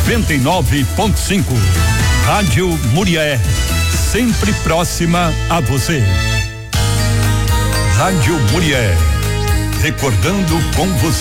99.5. Rádio Murié, sempre próxima a você. Rádio Murié, recordando com você.